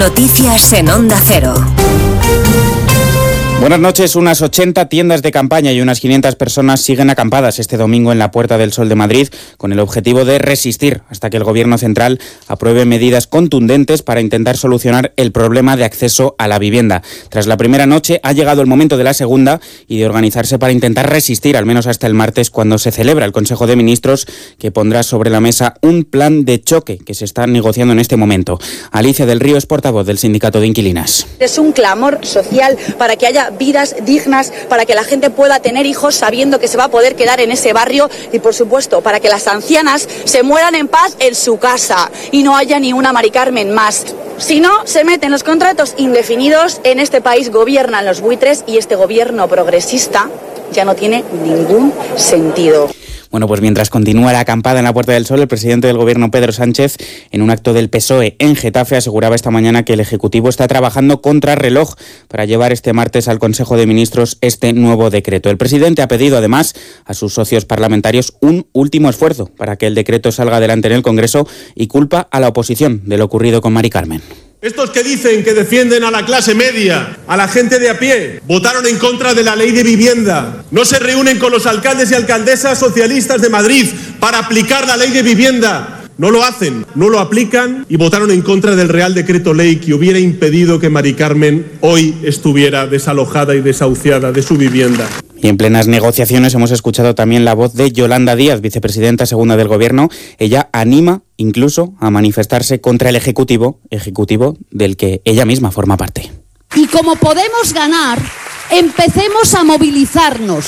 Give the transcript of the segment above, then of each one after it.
Noticias en Onda Cero. Buenas noches. Unas 80 tiendas de campaña y unas 500 personas siguen acampadas este domingo en la Puerta del Sol de Madrid con el objetivo de resistir hasta que el Gobierno central apruebe medidas contundentes para intentar solucionar el problema de acceso a la vivienda. Tras la primera noche ha llegado el momento de la segunda y de organizarse para intentar resistir al menos hasta el martes, cuando se celebra el Consejo de Ministros, que pondrá sobre la mesa un plan de choque que se está negociando en este momento. Alicia del Río es portavoz del Sindicato de Inquilinas. Es un clamor social para que haya vidas dignas, para que la gente pueda tener hijos sabiendo que se va a poder quedar en ese barrio y, por supuesto, para que las ancianas se mueran en paz en su casa y no haya ni una Mari Carmen más. Si no, se meten los contratos indefinidos. En este país gobiernan los buitres y este gobierno progresista ya no tiene ningún sentido. Bueno, pues mientras continúa la acampada en la Puerta del Sol, el presidente del Gobierno, Pedro Sánchez, en un acto del PSOE en Getafe, aseguraba esta mañana que el Ejecutivo está trabajando contra reloj para llevar este martes al Consejo de Ministros este nuevo decreto. El presidente ha pedido además a sus socios parlamentarios un último esfuerzo para que el decreto salga adelante en el Congreso y culpa a la oposición de lo ocurrido con Mari Carmen. Estos que dicen que defienden a la clase media, a la gente de a pie, votaron en contra de la ley de vivienda. No se reúnen con los alcaldes y alcaldesas socialistas de Madrid para aplicar la ley de vivienda. No lo hacen, no lo aplican y votaron en contra del Real Decreto Ley que hubiera impedido que Mari Carmen hoy estuviera desalojada y desahuciada de su vivienda. Y en plenas negociaciones hemos escuchado también la voz de Yolanda Díaz, vicepresidenta segunda del Gobierno. Ella anima incluso a manifestarse contra el Ejecutivo del que ella misma forma parte. Y como podemos ganar, empecemos a movilizarnos.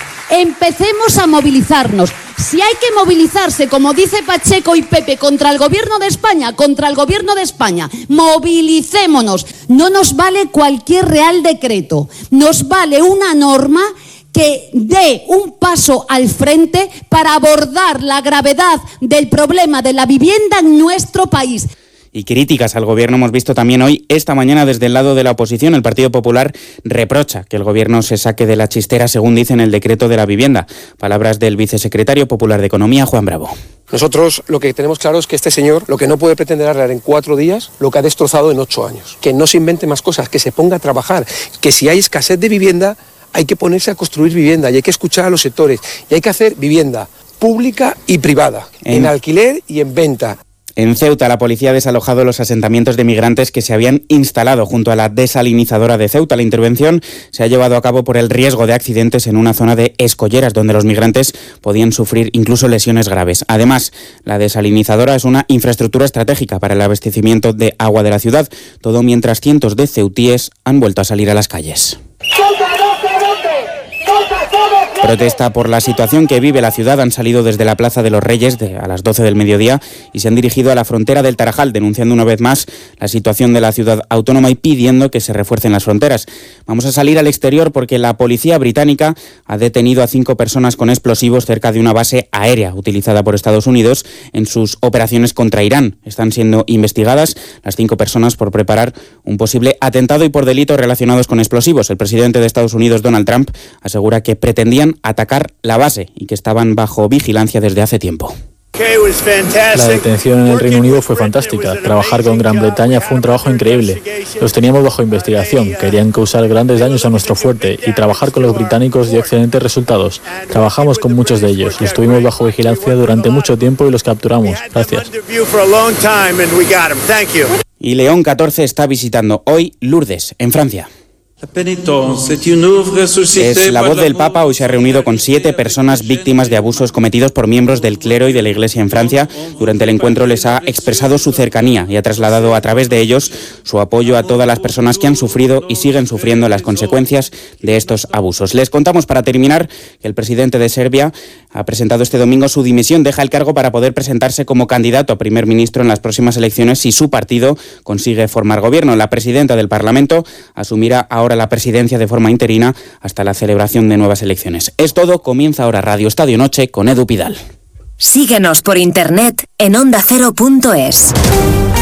Si hay que movilizarse, como dice Pacheco y Pepe, contra el Gobierno de España, movilicémonos. No nos vale cualquier Real Decreto, nos vale una norma que dé un paso al frente para abordar la gravedad del problema de la vivienda en nuestro país. Y críticas al Gobierno hemos visto también hoy, esta mañana, desde el lado de la oposición. El Partido Popular reprocha que el Gobierno se saque de la chistera, según dice en el decreto de la vivienda. Palabras del vicesecretario popular de Economía, Juan Bravo. Nosotros lo que tenemos claro es que este señor lo que no puede pretender arreglar en 4 días lo que ha destrozado en 8 años. Que no se invente más cosas, que se ponga a trabajar, que si hay escasez de vivienda hay que ponerse a construir vivienda y hay que escuchar a los sectores y hay que hacer vivienda pública y privada, en alquiler y en venta. En Ceuta, la policía ha desalojado los asentamientos de migrantes que se habían instalado junto a la desalinizadora de Ceuta. La intervención se ha llevado a cabo por el riesgo de accidentes en una zona de escolleras donde los migrantes podían sufrir incluso lesiones graves. Además, la desalinizadora es una infraestructura estratégica para el abastecimiento de agua de la ciudad, todo mientras cientos de ceutíes han vuelto a salir a las calles. Protesta por la situación que vive la ciudad han salido desde la Plaza de los Reyes a las 12 del mediodía y se han dirigido a la frontera del Tarajal, denunciando una vez más la situación de la ciudad autónoma y pidiendo que se refuercen las fronteras. Vamos a salir al exterior porque la policía británica ha detenido a 5 personas con explosivos cerca de una base aérea utilizada por Estados Unidos en sus operaciones contra Irán. Están siendo investigadas las 5 personas por preparar un posible atentado y por delitos relacionados con explosivos. El presidente de Estados Unidos, Donald Trump, asegura que pretendían atacar la base y que estaban bajo vigilancia desde hace tiempo. La detención en el Reino Unido fue fantástica. Trabajar con Gran Bretaña fue un trabajo increíble. Los teníamos bajo investigación, querían causar grandes daños a nuestro fuerte y trabajar con los británicos dio excelentes resultados. Trabajamos con muchos de ellos, los tuvimos bajo vigilancia durante mucho tiempo y los capturamos. Gracias. Y León XIV está visitando hoy Lourdes, en Francia. Es la voz del Papa. Hoy se ha reunido con 7 personas víctimas de abusos cometidos por miembros del clero y de la Iglesia en Francia. Durante el encuentro les ha expresado su cercanía y ha trasladado a través de ellos su apoyo a todas las personas que han sufrido y siguen sufriendo las consecuencias de estos abusos. Les contamos, para terminar, que el presidente de Serbia ha presentado este domingo su dimisión. Deja el cargo para poder presentarse como candidato a primer ministro en las próximas elecciones si su partido consigue formar gobierno. La presidenta del Parlamento asumirá ahora la presidencia de forma interina hasta la celebración de nuevas elecciones. Es todo. Comienza ahora Radio Estadio Noche con Edu Pidal. Síguenos por internet en ondacero.es.